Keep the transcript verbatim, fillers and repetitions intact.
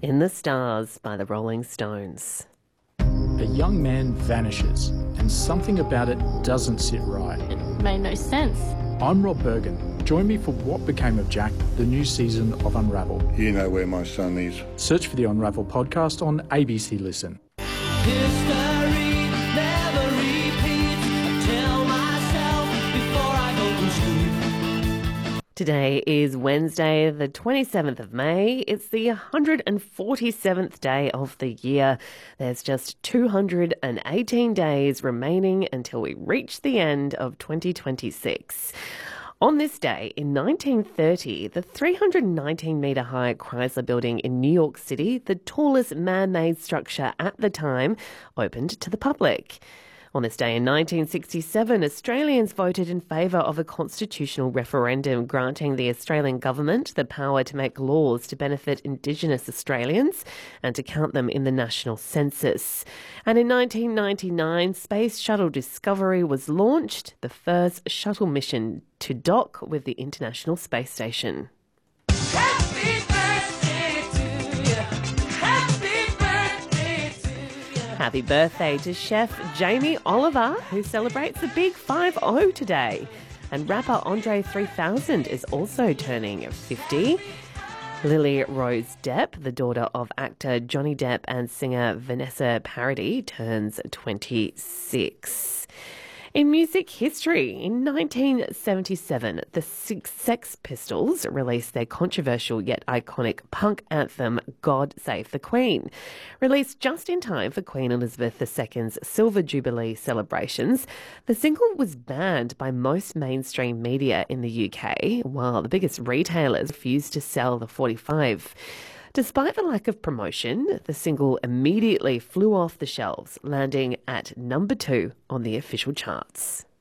In the Stars by the Rolling Stones. A young man vanishes, and something about it doesn't sit right. It made no sense. I'm Rob Bergen. Join me for What Became of Jack, the new season of Unravel. You know where my son is. Search for the Unravel podcast on A B C Listen. History never repeats. I tell myself before I go to sleep. Today is Wednesday, the twenty-seventh of May. It's the one hundred forty-seventh day of the year. There's just two hundred eighteen days remaining until we reach the end of twenty twenty-six. On this day, in nineteen thirty, the three hundred nineteen metre high Chrysler Building in New York City, the tallest man-made structure at the time, opened to the public. On this day in nineteen sixty-seven, Australians voted in favour of a constitutional referendum granting the Australian government the power to make laws to benefit Indigenous Australians and to count them in the national census. And in nineteen ninety-nine, Space Shuttle Discovery was launched, the first shuttle mission to dock with the International Space Station. Happy birthday to you. Happy birthday to you. Happy birthday to Chef Jamie Oliver, who celebrates a big five oh today. And rapper Andre three thousand is also turning fifty. Lily Rose Depp, the daughter of actor Johnny Depp and singer Vanessa Paradis, turns twenty-six. In music history, in nineteen seventy-seven, the Sex Pistols released their controversial yet iconic punk anthem, God Save the Queen. Released just in time for Queen Elizabeth the Second's Silver Jubilee celebrations, the single was banned by most mainstream media in the U K, while the biggest retailers refused to sell the forty-five. Despite the lack of promotion, the single immediately flew off the shelves, landing at number two on the official charts.